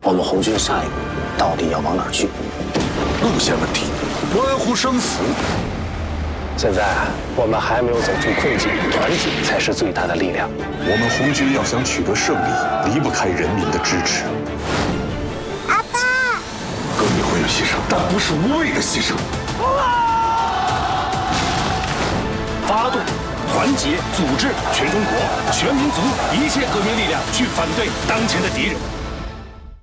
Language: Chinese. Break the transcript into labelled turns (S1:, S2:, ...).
S1: 我们红军下一步到底要往哪儿去？
S2: 路线问题关乎生死。
S1: 现在我们还没有走出困境，团结才是最大的力量。
S2: 我们红军要想取得胜利，离不开人民的支持。
S3: 阿爸，
S2: 革命会有牺牲，但不是无谓的牺牲。
S4: 发动、团结、组织全中国、全民族一切革命力量去反对当前的敌人。